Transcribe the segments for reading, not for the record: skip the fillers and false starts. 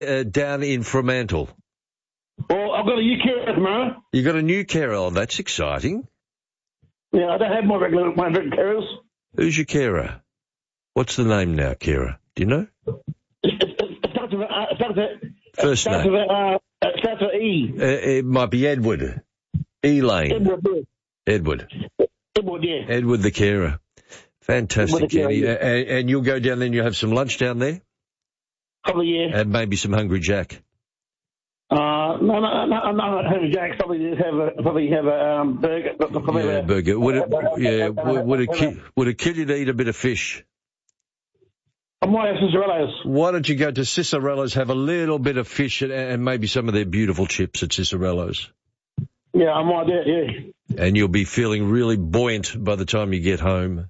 down in Fremantle? Well, I've got a new carer tomorrow. You got a new carer? Oh, that's exciting. Yeah, I don't have my regular carers. Who's your carer? What's the name now, carer? Do you know? First name. It starts with E. It might be Edward. Elaine. Edward, yeah. Edward the carer. Fantastic, Kenny. And you'll go down there and you'll have some lunch down there? Probably, yeah. And maybe some Hungry Jack. No, I'm not Hungry Jack. Probably have a burger. Burger. Would it kill you to eat a bit of fish? I might have Cicerello's. Why don't you go to Cicerello's, have a little bit of fish and maybe some of their beautiful chips at Cicerello's? Yeah, I might do it, yeah. And you'll be feeling really buoyant by the time you get home.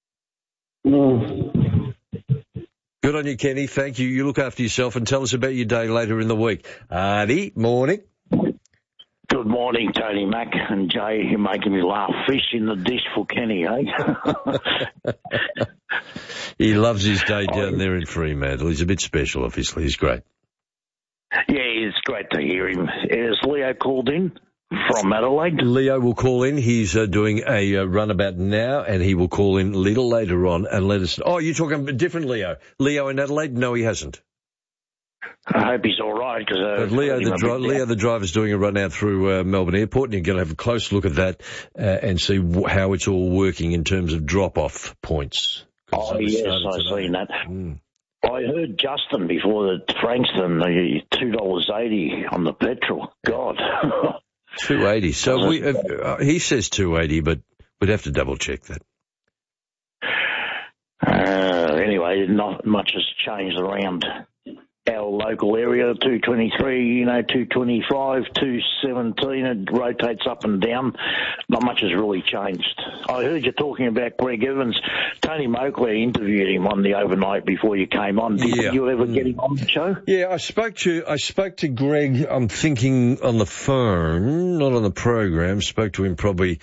Good on you, Kenny. Thank you. You look after yourself and tell us about your day later in the week. Artie, morning. Good morning, Tony Mac and Jay. You're making me laugh. Fish in the dish for Kenny, eh? He loves his day down there in Fremantle. He's a bit special, obviously. He's great. Yeah, it's great to hear him. Has Leo called in from Adelaide? Leo will call in. He's doing a runabout now, and he will call in a little later on and let us... Oh, you're talking about a different Leo. Leo in Adelaide? No, he hasn't. I hope he's all right. But Leo the driver's doing a run out through Melbourne Airport, and you're going to have a close look at that and see how it's all working in terms of drop-off points. Oh, yes, I've seen that. I heard Justin before that Frankston, $2.80 on the petrol. God. $2.80. So he says $2.80, but we'd have to double-check that. Anyway, not much has changed around our local area. 223, 225, 217. It rotates up and down. Not much has really changed. I heard you talking about Greg Evans. Tony Moakley interviewed him on the overnight before you came on. Did you ever get him on the show? Yeah, I spoke to Greg, I'm thinking on the phone, not on the program. Spoke to him probably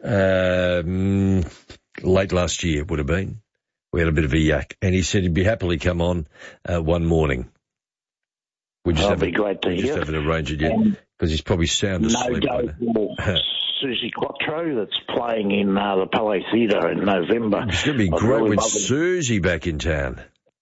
late last year, it would have been. We had a bit of a yak, and he said he'd be happily come on one morning. We just haven't arranged it yet because he's probably sound asleep. No doubt Susie Quattro that's playing in the Palais Theatre in November. It's going to be great with Susie back in town.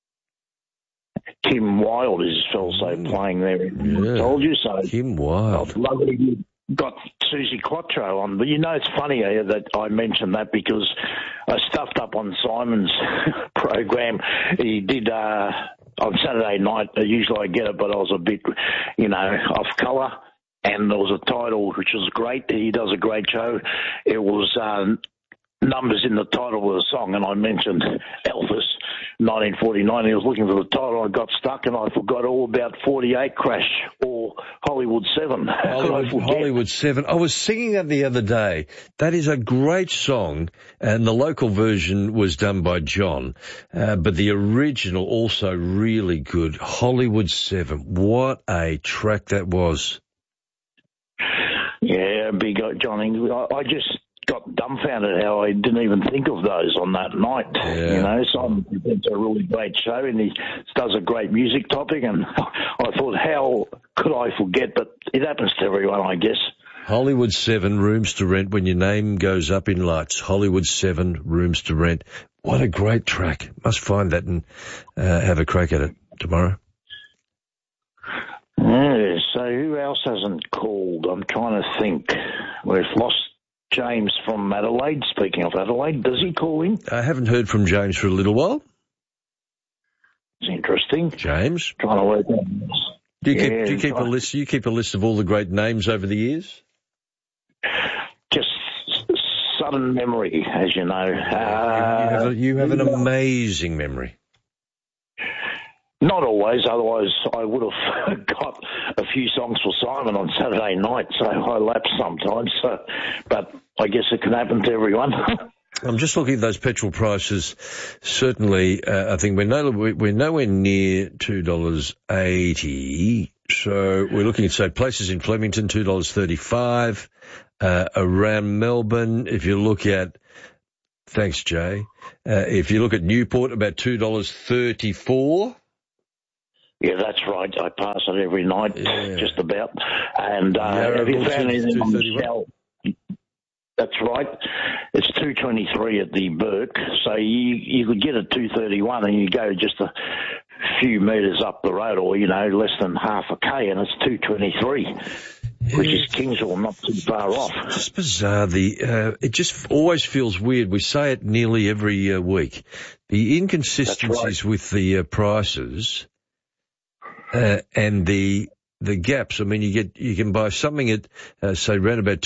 Kim Wilde is also playing there. Yeah. Told you so. Kim Wilde. I'd love it if you got Susie Quattro on. But it's funny that I mentioned that because I stuffed up on Simon's program. He did... on Saturday night, usually I get it, but I was a bit, off colour. And there was a title, which was great. He does a great show. It was numbers in the title of the song, and I mentioned Elvis, 1949. He was looking for the title. I got stuck, and I forgot all about 48 Crash or Hollywood 7. Hollywood 7. I was singing that the other day. That is a great song, and the local version was done by John, but the original also really good. Hollywood 7. What a track that was. Yeah, big Johnny. I just got dumbfounded how I didn't even think of those on that night. Yeah. So it's a really great show, and he does a great music topic, and I thought, how could I forget? But it happens to everyone, I guess. Hollywood 7, Rooms to Rent, when your name goes up in lights. Hollywood 7, Rooms to Rent. What a great track. Must find that and have a crack at it tomorrow. Yeah, so who else hasn't called? I'm trying to think. We've lost James from Adelaide. Speaking of Adelaide, does he call in? I haven't heard from James for a little while. It's interesting. James? Trying to work out. Do you keep a list? You keep a list of all the great names over the years? Just sudden memory, as you know. You have an amazing memory. Not always, otherwise I would have got a few songs for Simon on Saturday night, so I lapse sometimes. But I guess it can happen to everyone. I'm just looking at those petrol prices. Certainly, I think we're nowhere near $2.80. So we're looking at, say, places in Flemington, $2.35. Around Melbourne, if you look at... Thanks, Jay. If you look at Newport, about $2.34. Yeah, that's right. I pass it every night, just about. And have you found anything on the shell? That's right. It's 223 at the Burke, so you could get a 231 and you go just a few metres up the road, or less than half a k, and it's 223. Which is Kingswell, not too far off. Just bizarre. It just always feels weird. We say it nearly every week. The inconsistencies with the prices and the gaps. I mean, you can buy something at say around about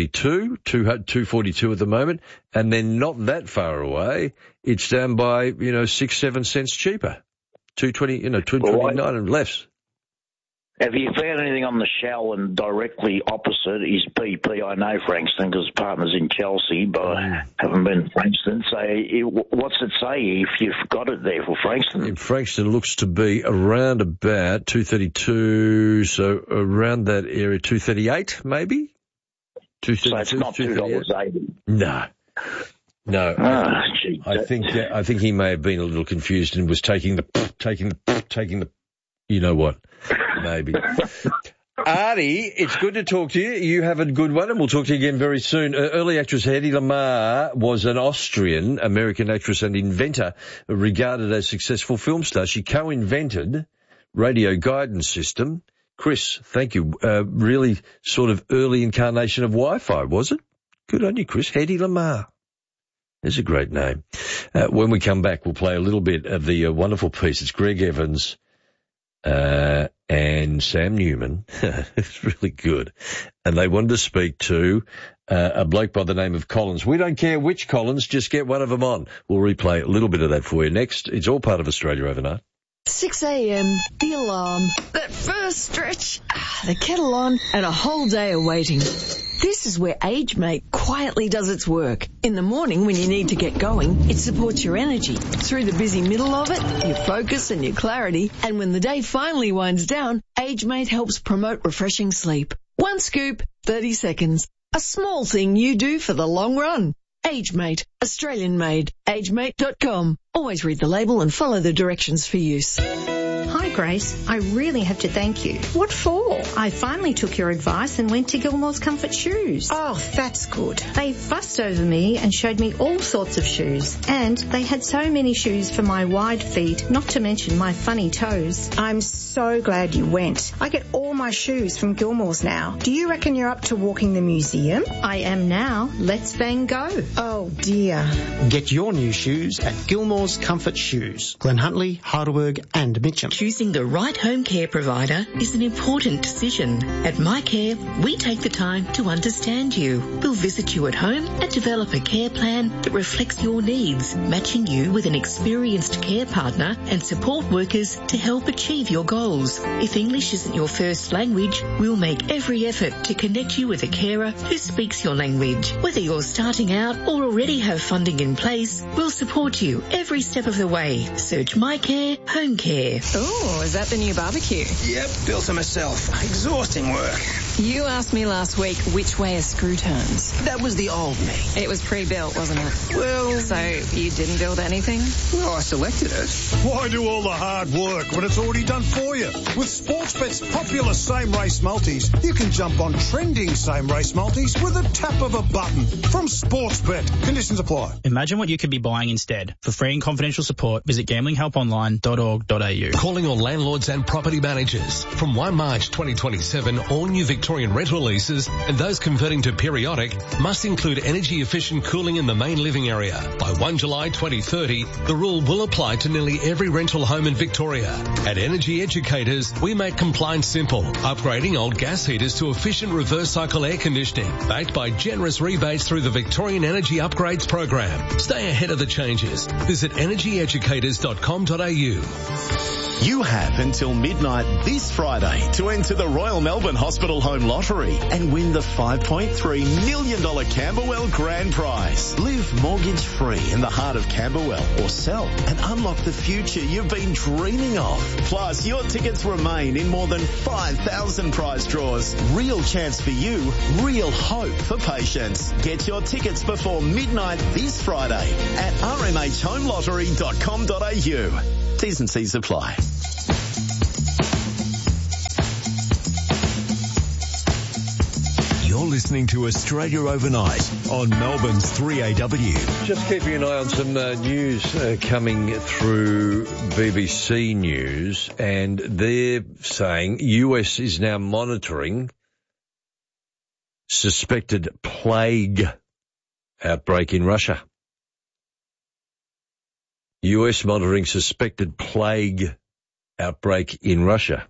242 at the moment, and then not that far away, it's down by 6-7 cents cheaper, 220, 229 and less. Have you found anything on the Shell, and directly opposite is BP? I know Frankston because partner's in Chelsea, but I haven't been to Frankston. So what's it say if you've got it there for Frankston? In Frankston looks to be around about 232, so around that area, 238 maybe? 232, so it's not $2.80? No. Oh, gee. I think he may have been a little confused and was taking the you know what. Maybe. Artie, it's good to talk to you. You have a good one, and we'll talk to you again very soon. Early actress Hedy Lamarr was an Austrian-American actress and inventor, regarded as successful film star. She co-invented radio guidance system. Chris, thank you. Really sort of early incarnation of Wi-Fi, was it? Good on you, Chris. Hedy Lamarr. There's a great name. When we come back, we'll play a little bit of the wonderful piece. It's Greg Evans and Sam Newman. It's really good. And they wanted to speak to a bloke by the name of Collins. We don't care which Collins, just get one of them on. We'll replay a little bit of that for you next. It's all part of Australia Overnight. 6 a.m, the alarm, that first stretch, the kettle on, and a whole day of waiting. This is where AgeMate quietly does its work. In the morning when you need to get going, it supports your energy. Through the busy middle of it, your focus and your clarity. And when the day finally winds down, AgeMate helps promote refreshing sleep. One scoop, 30 seconds. A small thing you do for the long run. AgeMate, Australian made. AgeMate.com. Always read the label and follow the directions for use. Hi Grace, I really have to thank you. What for? I finally took your advice and went to Gilmore's Comfort Shoes. Oh, that's good. They fussed over me and showed me all sorts of shoes. And they had so many shoes for my wide feet, not to mention my funny toes. I'm so glad you went. I get all my shoes from Gilmore's now. Do you reckon you're up to walking the museum? I am now. Let's bang go. Oh dear. Get your new shoes at Gilmore's Comfort Shoes, Glen Huntly, Heidelberg and Mitcham. Choosing the right home care provider is an important decision. At MyCare, we take the time to understand you. We'll visit you at home and develop a care plan that reflects your needs, matching you with an experienced care partner and support workers to help achieve your goals. If English isn't your first language, we'll make every effort to connect you with a carer who speaks your language. Whether you're starting out or already have funding in place, we'll support you every step of the way. Search MyCare Home Care. Oh, is that the new barbecue? Yep, built it myself. Exhausting work. You asked me last week which way a screw turns. That was the old me. It was pre-built, wasn't it? Well... So you didn't build anything? Well, I selected it. Why do all the hard work when it's already done for you? With Sportsbet's popular same-race multis, you can jump on trending same-race multis with a tap of a button. From Sportsbet. Conditions apply. Imagine what you could be buying instead. For free and confidential support, visit gamblinghelponline.org.au. Calling all landlords and property managers. From 1 March 2027, all new Victorian rental leases and those converting to periodic must include energy-efficient cooling in the main living area. By 1 July 2030, the rule will apply to nearly every rental home in Victoria. At Energy Educators, we make compliance simple, upgrading old gas heaters to efficient reverse cycle air conditioning, backed by generous rebates through the Victorian Energy Upgrades Program. Stay ahead of the changes. Visit energyeducators.com.au. You have until midnight this Friday to enter the Royal Melbourne Hospital Home Lottery and win the $5.3 million Camberwell Grand Prize. Live mortgage-free in the heart of Camberwell or sell and unlock the future you've been dreaming of. Plus, your tickets remain in more than 5,000 prize draws. Real chance for you, real hope for patients. Get your tickets before midnight this Friday at rmhhomelottery.com.au. T's and C's apply. listening to Australia Overnight on Melbourne's 3AW. Just keeping an eye on some news coming through BBC News, and they're saying US is now monitoring suspected plague outbreak in Russia. US monitoring suspected plague outbreak in Russia.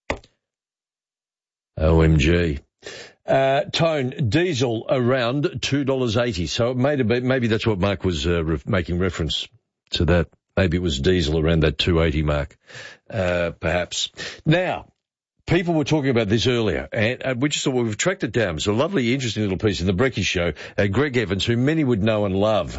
OMG. Tone, diesel around $2.80. So maybe that's what Mark was making reference to, that. Maybe it was diesel around that $2.80 mark, perhaps. Now, people were talking about this earlier, and we just thought we've tracked it down. It's a lovely, interesting little piece in the Brekkie Show. Greg Evans, who many would know and love,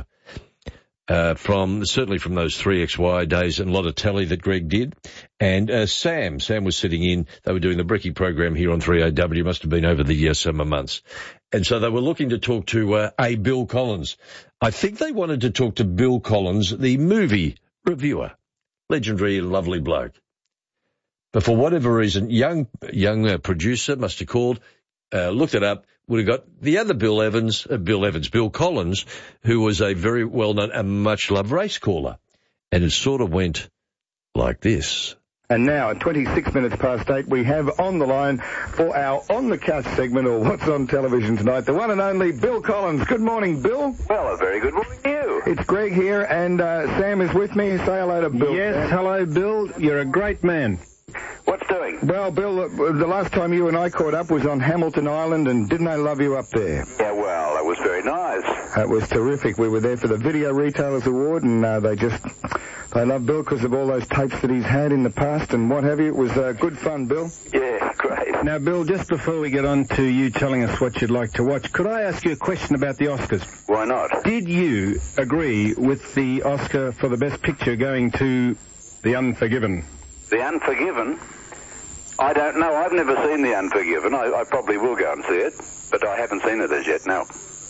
certainly from those 3XY days and a lot of telly that Greg did. And Sam was sitting in. They were doing the Brekkie program here on 3AW. Must have been over the summer months. And so they were looking to talk to Bill Collins. I think they wanted to talk to Bill Collins, the movie reviewer. Legendary, lovely bloke. But for whatever reason, young producer must have called, looked it up, would have got the other Bill Collins, who was a very well-known and much-loved race caller. And it sort of went like this. And now, at 26 minutes past 8, we have on the line for our On the Couch segment, or What's on Television Tonight, the one and only Bill Collins. Good morning, Bill. Well, a very good morning to you. It's Greg here, and Sam is with me. Say hello to Bill. Yes, Sam. Hello, Bill. You're a great man. What's doing? Well, Bill, the last time you and I caught up was on Hamilton Island, and didn't I love you up there? Yeah, well, that was very nice. That was terrific. We were there for the Video Retailers Award, and they love Bill because of all those tapes that he's had in the past and what have you. It was good fun, Bill. Yeah, great. Now, Bill, just before we get on to you telling us what you'd like to watch, could I ask you a question about the Oscars? Why not? Did you agree with the Oscar for the Best Picture going to The Unforgiven? The Unforgiven? I don't know. I've never seen The Unforgiven. I probably will go and see it, but I haven't seen it as yet, no.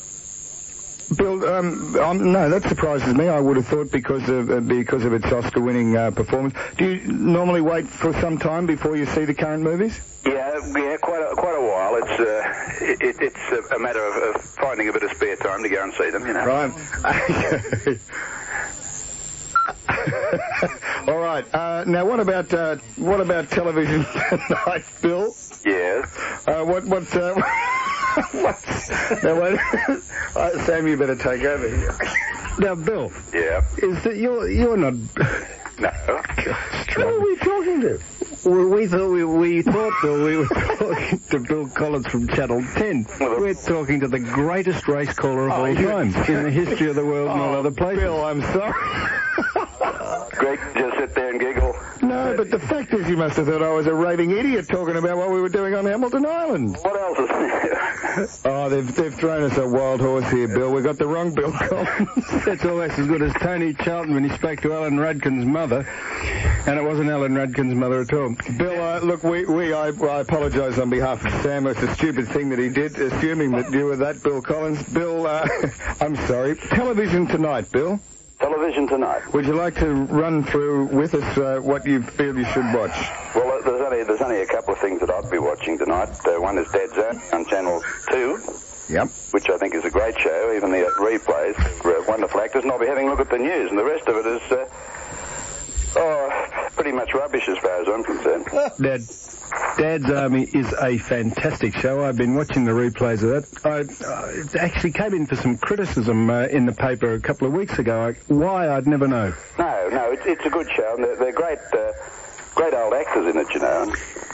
Bill, no, that surprises me. I would have thought because of its Oscar-winning performance. Do you normally wait for some time before you see the current movies? Yeah, quite a while. It's a matter of finding a bit of spare time to go and see them, you know. Right. All right. Now, what about television tonight, Bill? Yes. Now, wait. Sam, you better take over here. Now, Bill. Yeah. Is that you're not? No. Who are we talking to? Well, we thought, Bill, we were talking to Bill Collins from Channel 10. We're talking to the greatest race caller of all time in the history of the world and all other places. Bill, I'm sorry. Greg, just sit there and giggle. No, but the fact is you must have thought I was a raving idiot talking about what we were doing on Hamilton Island. What else is there? Oh, they've thrown us a wild horse here, Bill. We've got the wrong Bill Collins. That's almost as good as Tony Charlton when he spoke to Alan Radkin's mother, and it wasn't Alan Radkin's mother at all. Bill, look, I apologise on behalf of Sam. It's a stupid thing that he did, assuming that you were that Bill Collins. Bill, I'm sorry. Television tonight, Bill. Television tonight. Would you like to run through with us what you feel you should watch? Well, there's only a couple of things that I'd be watching tonight. One is Dead Zone on Channel 2. Yep. Which I think is a great show. Even the replays, wonderful actors, and I'll be having a look at the news, and the rest of it is pretty much rubbish as far as I'm concerned. Dad's Army is a fantastic show. I've been watching the replays of that. It actually came in for some criticism in the paper a couple of weeks ago. Why, I'd never know. No, it's a good show, and they're great old actors in it, you know.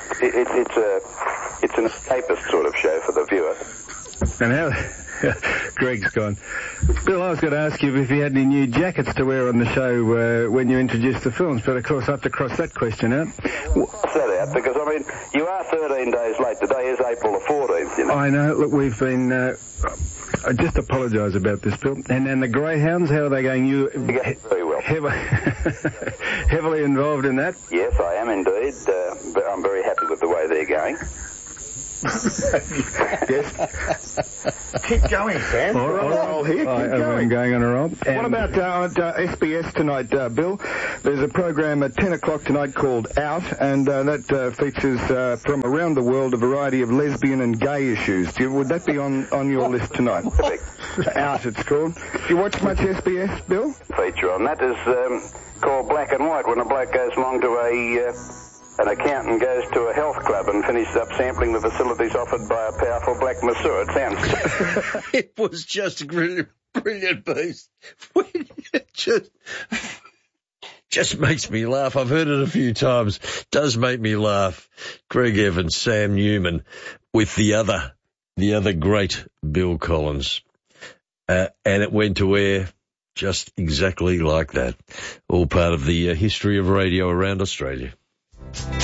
It's an escapist sort of show for the viewer. And how... Greg's gone. Bill, I was going to ask you if you had any new jackets to wear on the show when you introduced the films, but of course I have to cross that question out. Cross that out, because, I mean, you are 13 days late. Today is April the 14th, you know. I know. Look, we've been... I just apologise about this, Bill. And then the Greyhounds, how are they going? You're going very well. Heavily involved in that? Yes, I am indeed. But I'm very happy with the way they're going. Yes. Keep going, Sam. All right. Here. Keep going. I'm going on a roll. What about SBS tonight, Bill? There's a program at 10 o'clock tonight called Out, and that features from around the world a variety of lesbian and gay issues. Would that be on your list tonight? Out, it's called. Do you watch much SBS, Bill? Feature on that is called Black and White, when a bloke goes along to an accountant goes to a health club and finishes up sampling the facilities offered by a powerful black masseur. It sounds... It was just a brilliant piece. It just makes me laugh. I've heard it a few times. Does make me laugh. Greg Evans, Sam Newman, with the other great Bill Collins. And it went to air just exactly like that. All part of the history of radio around Australia.